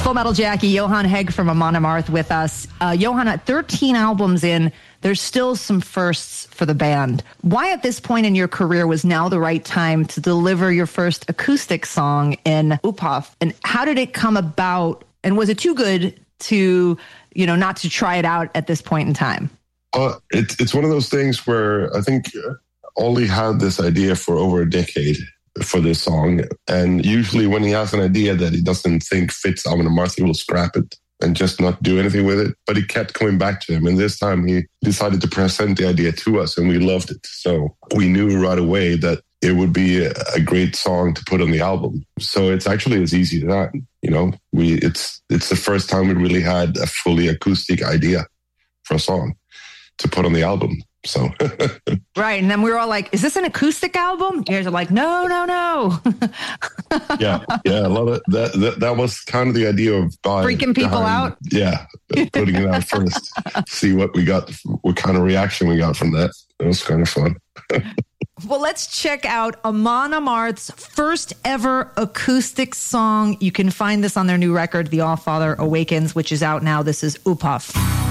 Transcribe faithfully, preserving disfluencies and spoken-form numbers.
Full Metal Jackie, Johan Hegg from Amon Amarth with us. Uh, Johan, at thirteen albums in, there's still some firsts for the band. Why at this point in your career was now the right time to deliver your first acoustic song in Uphoff? And how did it come about? And was it too good to, you know, not to try it out at this point in time? Uh, it, it's one of those things where I think Ollie had this idea for over a decade for this song. And usually when he has an idea that he doesn't think fits Amon Amarth, he will scrap it and just not do anything with it. But it kept coming back to him. And this time he decided to present the idea to us and we loved it. So we knew right away that it would be a great song to put on the album. So it's actually as easy as that. You know, we it's it's the first time we really had a fully acoustic idea for a song to put on the album. So right. And then we were all like, is this an acoustic album? You guys are like, no, no, no. yeah. Yeah. I love it. That, that, that was kind of the idea of buying, freaking people behind, out. Yeah. Putting it out first, see what we got, what kind of reaction we got from that. It was kind of fun. Well, let's check out Amon Amarth's first ever acoustic song. You can find this on their new record, The All Father Awakens, which is out now. This is Uphoff.